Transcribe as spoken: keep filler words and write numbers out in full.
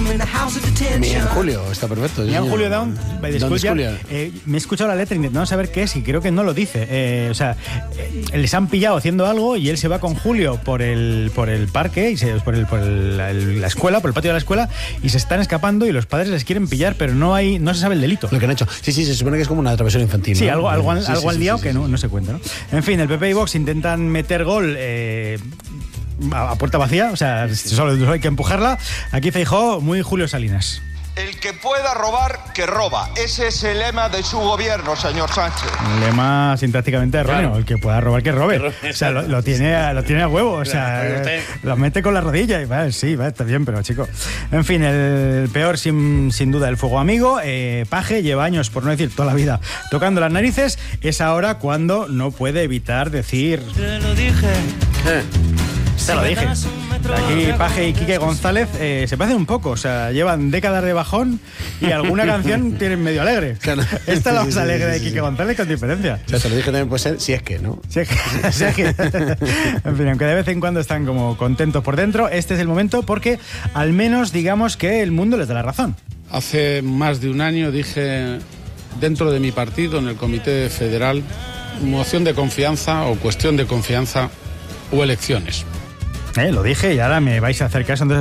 Mi en Julio, está perfecto. Mi en Julio Down, by the Schoolyard. Eh, me he escuchado la letra intentando saber qué es y creo que no lo dice. Eh, o sea, eh, les han pillado haciendo algo y él se va con Julio por el por el parque, y se, por, el, por el, la, la escuela, por el patio de la escuela, y se están escapando y los padres les quieren pillar, pero no hay no se sabe el delito. Lo que han hecho. Sí, sí, se supone que es como una travesura infantil. Sí, ¿no? algo, algo, sí, algo sí, han liado sí, sí, que sí. No, no se cuenta, ¿no? En fin, el P P y Vox intentan meter gol eh, a, a puerta vacía, o sea, solo, solo hay que empujarla. Aquí Feijóo, muy Julio Salinas. El que pueda robar, que roba. Ese es el lema de su gobierno, señor Sánchez. Un lema sintácticamente erróneo. Claro. El que pueda robar, que robe. robe. O sea, lo, lo, tiene, a, lo tiene a huevo. O sea, eh, lo mete con la rodilla y va, sí, va, está bien, pero chico. En fin, el peor sin, sin duda el fuego amigo. Eh, Paje lleva años, por no decir toda la vida, tocando las narices. Es ahora cuando no puede evitar decir... Te lo dije. Eh. Te lo dije. Aquí Paje y Quique González eh, se parecen un poco, o sea, llevan décadas de bajón y alguna canción tienen medio alegre. Claro. Esta es la más alegre de Quique González con diferencia. O sea, te lo dije también puede ser si es que, ¿no? Si es que, si es que. En fin, aunque de vez en cuando están como contentos por dentro, este es el momento porque al menos digamos que el mundo les da la razón. Hace más de un año dije dentro de mi partido, en el Comité Federal, moción de confianza o cuestión de confianza o elecciones. Eh, lo dije y ahora me vais a hacer caso. Entonces